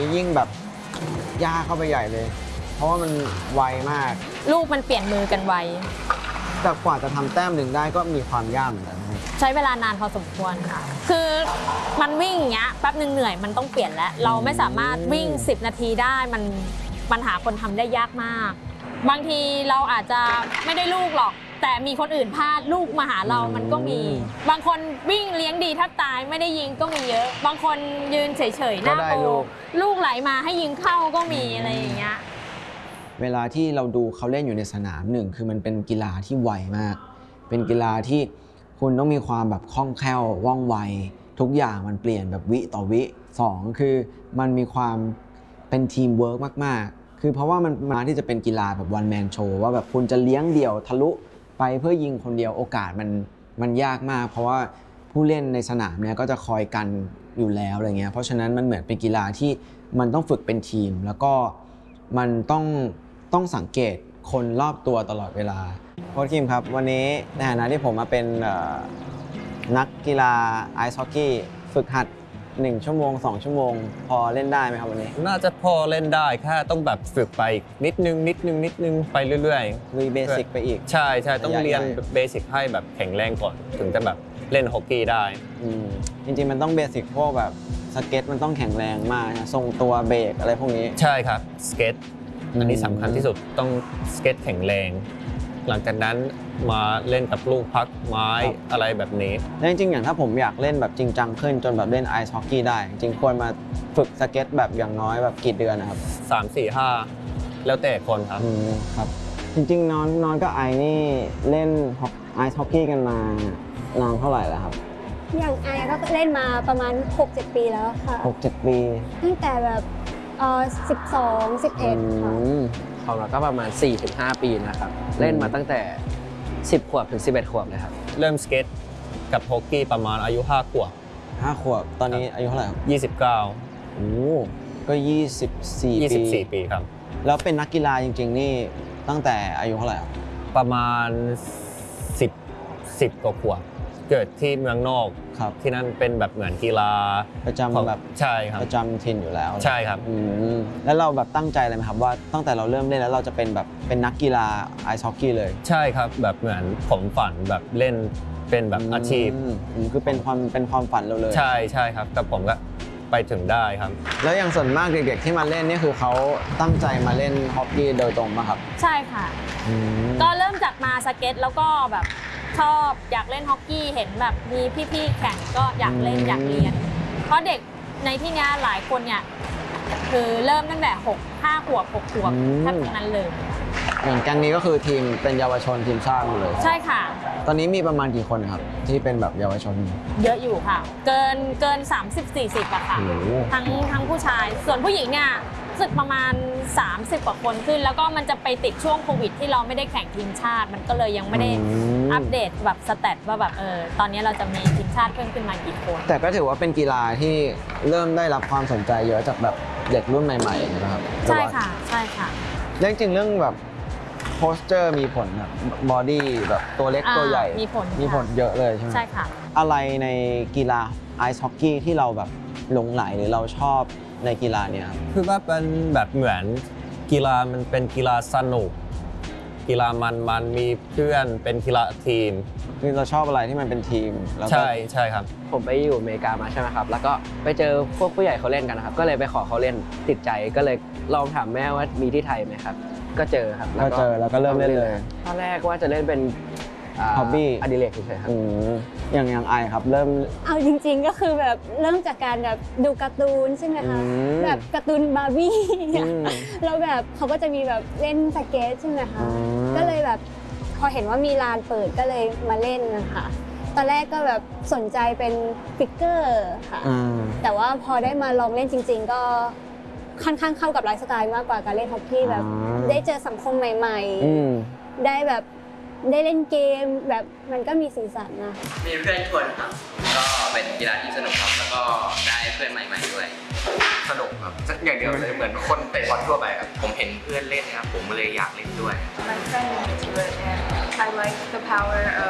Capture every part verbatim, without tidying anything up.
นี้ยิ่งแบบยากเข้าไปใหญ่เลยเพราะว่ามันไวมากลูกมันเปลี่ยนมือกันไวแต่กว่าจะทำแต้มหนึ่งได้ก็มีความยากเหมือนกันใช้เวลานานพอสมควรค่ะคือมันวิ่งอย่างเงี้ยแป๊บนึงเหนื่อยมันต้องเปลี่ยนแล้วเราไม่สามารถวิ่งสิบนาทีได้มันปัญหาคนทำได้ยากมากบางทีเราอาจจะไม่ได้ลูกหรอกแต่มีคนอื่นพลาดลูกมาหาเรามันก็มีบางคนวิ่งเลี้ยงดีแทบตายไม่ได้ยิงก็มีเยอะบางคนยืนเฉยๆหน้าโปลูกไหลมาให้ยิงเข้าก็มีอะไรอย่างเงี้ยเวลาที่เราดูเขาเล่นอยู่ในสนามหนึ่งคือมันเป็นกีฬาที่ไวมากเป็นกีฬาที่คุณต้องมีความแบบคล่องแคล่วว่องไวทุกอย่างมันเปลี่ยนแบบวิต่อวิสองคือมันมีความเป็นทีมเวิร์กมากๆคือเพราะว่ามันมาที่จะเป็นกีฬาแบบวันแมนโชว์ว่าแบบคุณจะเลี้ยงเดี่ยวทะลุไปเพื่อยิงคนเดียวโอกาสมันมันยากมากเพราะว่าผู้เล่นในสนามเนี่ยก็จะคอยกันอยู่แล้วอะไรเงี้ยเพราะฉะนั้นมันเหมือนเป็นกีฬาที่มันต้องฝึกเป็นทีมแล้วก็มันต้องต้องสังเกตคนรอบตัวตลอดเวลาโค้ชคิมครับวันนี้ในฐานะที่ผมมาเป็นนักกีฬาไอซ์ฮอกกี้ฝึกหัดหนึ่งชั่วโมงสองชั่วโมงพอเล่นได้ไหมครับวันนี้น่าจะพอเล่นได้แค่ต้องแบบฝึกไปนิดนึงนิดนึงนิดนึงไปเรื่อยๆรีเบสิกไปอีกใช่ใช่ต้องเรียนเบสิกให้แบบแข็งแรงก่อนถึงจะแบบเล่นฮอกกี้ได้จริงๆมันต้องเบสิกพวกแบบสเก็ตมันต้องแข็งแรงมากทรงตัวเบรกอะไรพวกนี้ใช่ครับสเก็ตอันนี้สำคัญที่สุดต้องสเก็ตแข็งแรงหลังจากนั้นมาเล่นกับลูกพักไม้อะไรแบบนี้แล้วจริงๆอย่างถ้าผมอยากเล่นแบบจริงจังขึ้นจนแบบเล่นไอซ์ฮอกกี้ได้จริงควรมาฝึกสเก็ตแบบอย่างน้อยแบบกี่เดือนนะครับสาม สี่ ห้าแล้วแต่คนครับครับจริงๆน้องน้องกับไอนี่เล่นไอซ์ฮอกกี้กันมานานเท่าไหร่แล้วครับอย่างไอก็เล่นมาประมาณ หกเจ็ด ปีแล้วค่ะหกเจ็ด ปีตั้งแต่แบบเอ่อสิบสอง สิบเอ็ดค่ะของเราก็ประมาณ สี่ถึงห้า ปีนะครับเล่นมาตั้งแต่สิบขวบถึงสิบเอ็ดขวบเลยครับเริ่มสเก็ตกับฮอกกี้ประมาณอายุห้าขวบห้าขวบตอนนี้อายุเท่าไหร่ครับยี่สิบเก้าโอ้ก็ยี่สิบสี่ปียี่สิบสี่ปีครับแล้วเป็นนักกีฬาจริงๆนี่ตั้งแต่อายุเท่าไหร่ครับประมาณสิบ สิบกว่าขวบเกิดที่เมืองนอกครับที่นั่นเป็นแบบเหมือนกีฬาประจำแบบใช่ครับประจำถิ่นอยู่แล้วใช่ครับแล้วเราแบบตั้งใจเลยไหมครับว่าตั้งแต่เราเริ่มเล่นแล้วเราจะเป็นแบบเป็นนักกีฬาไอซ์ฮอกกี้เลยใช่ครับแบบเหมือนผมฝันแบบเล่นเป็นแบบอาชีพคือเป็นความเป็นความฝันเราเลยใช่ใช่ครับแต่ผมก็ไปถึงได้ครับแล้วอย่างส่วนมากเด็กๆที่มาเล่นนี่คือเขาตั้งใจมาเล่นฮอกกี้โดยตรงป่ะครับใช่ค่ะก็เริ่มจากมาสเก็ตแล้วก็แบบชอบอยากเล่นฮอกกี้เห็นแบบมีพี่ๆแข่งก็อยากเล่นอยากเรียนเพราะเด็กในที่นี้หลายคนเนี่ยคือเริ่มตั้งแต่หก ห้าขวบหกขวบแทบทั้งนั้นเลยอย่างแก๊งนี้ก็คือทีมเป็นเยาวชนทีมชาติเลยใช่ค่ะตอนนี้มีประมาณกี่คนครับที่เป็นแบบเยาวชนเยอะอยู่ค่ะเกินเกินสามสิบ สี่สิบอะค่ะทั้งทั้งผู้ชายส่วนผู้หญิงเนี่ยสึกประมาณสามสิบกว่าคนขึ้นแล้วก็มันจะไปติดช่วงโควิดที่เราไม่ได้แข่งทีมชาติมันก็เลยยังไม่ได้อัปเดตแบบสแตทว่าแบบเออตอนนี้เราจะมีทีมชาติเพิ่มขึ้นมากี่คนแต่ก็ถือว่าเป็นกีฬาที่เริ่มได้รับความสนใจเยอะจากแบบเด็กรุ่นใหม่ๆนะครับใช่ค่ะใช่ค่ะเรื่องจริงเรื่องแบบโพสเจอร์มีผลแบบบอดี้แบบตัวเล็กตัวใหญ่มีผลมีผลเยอะเลยใช่ไหมใช่ค่ะอะไรในกีฬาไอซ์ฮอกกี้ที่เราแบบหลงใหลหรือเราชอบในกีฬาเนี่ยคือว่าเป็นแบบเหมือนกีฬามันเป็นกีฬาสนุกกีฬามันมันมีเพื่อนเป็นกีฬาทีมคือเราชอบอะไรที่มันเป็นทีมใช่ใช่ครับผมไปอยู่อเมริกามาใช่ไหมครับแล้วก็ไปเจอพวกผู้ใหญ่เขาเล่นกันนะครับก็เลยไปขอเขาเล่นติดใจก็เลยลองถามแม่ว่ามีที่ไทยไหมครับก็เจอครับก็เจอแล้วก็เริ่มเล่นเลยตอนแรกว่าจะเล่นเป็นฮอบบี้อดิเรกเฉยๆครับอย่างอย่างไอครับเริ่มเอาจริงๆก็คือแบบเริ่มจากการแบบดูการ์ตูนใช่ไหมคะแบบการ์ตูนบาร์บี้แล้วแบบเขาก็จะมีแบบเล่นสเก็ตใช่ไหมคะก็เลยแบบพอเห็นว่ามีลานเปิดก็เลยมาเล่นนะคะตอนแรกก็แบบสนใจเป็นฟิกเกอร์ค่ะแต่ว่าพอได้มาลองเล่นจริงๆก็ค่อนข้างเข้ากับไลฟ์สไตล์มากกว่าการเล่นฮอกกี้แบบได้เจอสังคมใหม่ๆได้แบบได้เล่นเกมแบบมันก็มีสีสันนะมีเพื่อนชวนครับก็เป็นกีฬาที่สนุกครับแล้วก็ได้เพื่อนใหม่ๆด้วยสนุกครับสักอย่างเดียวเลยเหมือนคนเตะบอลทั่วไปครับผมเห็นเพื่อนเล่นครับผมเลยอยากเล่นด้วย My friend into it and I like the power of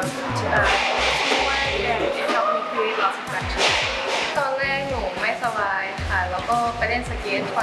teamwork and it helped me create lots of friendships ตอนแรกหนูไม่สบายค่ะแล้วก็ไปเล่นสเก็ตพอ